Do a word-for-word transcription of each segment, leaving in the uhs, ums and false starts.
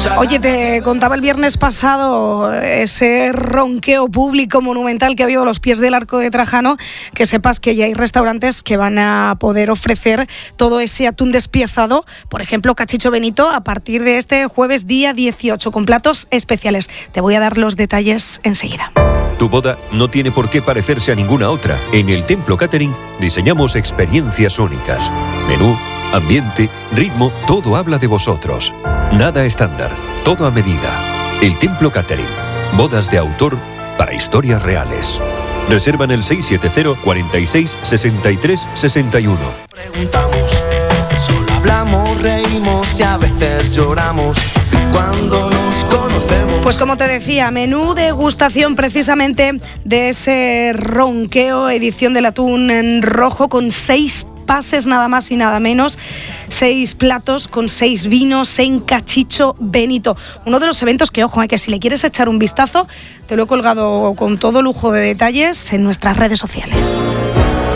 Oye, te contaba el viernes pasado ese ronqueo público monumental que ha habido a los pies del Arco de Trajano, que sepas que ya hay restaurantes que van a poder ofrecer todo ese atún despiezado, por ejemplo, Cachicho Benito, a partir de este jueves día dieciocho, con platos especiales. Te voy a dar los detalles enseguida. Tu boda no tiene por qué parecerse a ninguna otra. En el Templo Catering diseñamos experiencias únicas. Menú, ambiente, ritmo, todo habla de vosotros. Nada estándar, todo a medida. El Templo Catering. Bodas de autor para historias reales. Reserva en el seis siete cero, cuarenta y seis, sesenta y tres, sesenta y uno. Preguntamos, solo hablamos, reímos y a veces lloramos cuando nos conocemos. Pues como te decía, menú degustación precisamente de ese ronqueo, edición del atún en rojo, con seis pases nada más y nada menos, seis platos con seis vinos en Cachicho Benito. Uno de los eventos que, ojo, eh, que si le quieres echar un vistazo, te lo he colgado con todo lujo de detalles en nuestras redes sociales.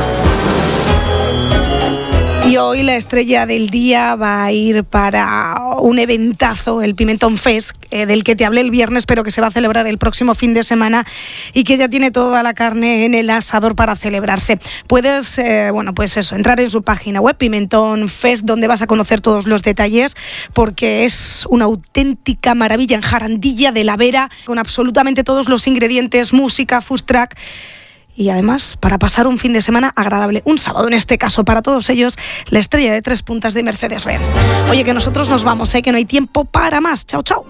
Y hoy la estrella del día va a ir para un eventazo, el Pimentón Fest, eh, del que te hablé el viernes, pero que se va a celebrar el próximo fin de semana y que ya tiene toda la carne en el asador para celebrarse. Puedes, eh, bueno, pues eso, entrar en su página web, Pimentón Fest, donde vas a conocer todos los detalles, porque es una auténtica maravilla en Jarandilla de la Vera, con absolutamente todos los ingredientes, música, food truck. Y además, para pasar un fin de semana agradable, un sábado en este caso, para todos ellos, la estrella de tres puntas de Mercedes-Benz. Oye, que nosotros nos vamos, ¿eh? Que no hay tiempo para más. Chao, chao.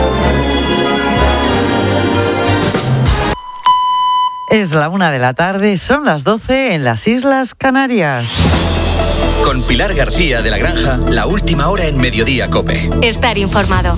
Es la una de la tarde, son las doce en las Islas Canarias. Con Pilar García de la Granja, la última hora en Mediodía COPE. Estar informado.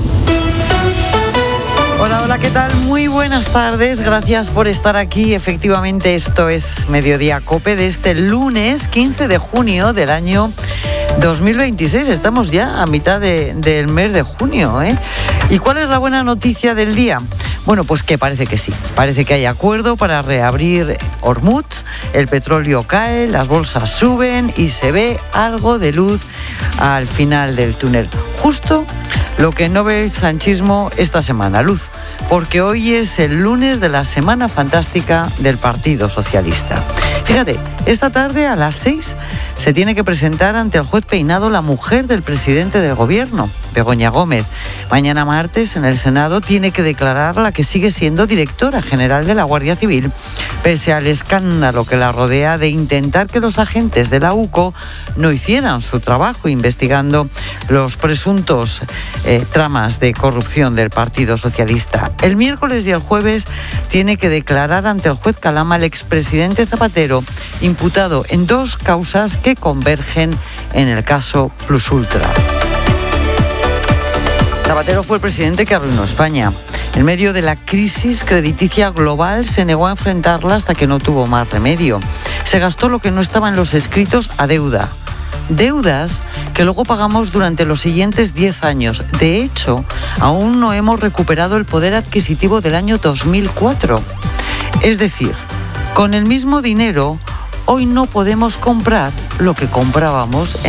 Hola, hola, ¿qué tal? Muy buenas tardes, gracias por estar aquí. Efectivamente, esto es Mediodía COPE de este lunes quince de junio del año dos mil veintiséis. Estamos ya a mitad de, del mes de junio, ¿eh? ¿Y cuál es la buena noticia del día? Bueno, pues que parece que sí. Parece que hay acuerdo para reabrir Hormuz, el petróleo cae, las bolsas suben y se ve algo de luz al final del túnel. Justo lo que no ve el sanchismo esta semana, luz, porque hoy es el lunes de la Semana Fantástica del Partido Socialista. Fíjate, esta tarde a las seis se tiene que presentar ante el juez Peinado la mujer del presidente del gobierno, Begoña Gómez. Mañana martes en el Senado tiene que declarar la que sigue siendo directora general de la Guardia Civil, pese al escándalo que la rodea de intentar que los agentes de la UCO no hicieran su trabajo investigando los presuntos eh, tramas de corrupción del Partido Socialista. El miércoles y el jueves tiene que declarar ante el juez Calama el expresidente Zapatero, imputado en dos causas que convergen en el caso Plus Ultra. Zapatero fue el presidente que arruinó España. En medio de la crisis crediticia global se negó a enfrentarla hasta que no tuvo más remedio. Se gastó lo que no estaba en los escritos a deuda. Deudas que luego pagamos durante los siguientes diez años. De hecho, aún no hemos recuperado el poder adquisitivo del año dos mil cuatro. Es decir, con el mismo dinero, hoy no podemos comprar lo que comprábamos